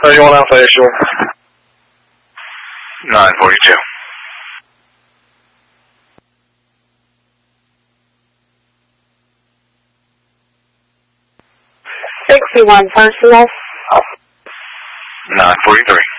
31 Alpha A short. 942. Sixty-one personal. 943.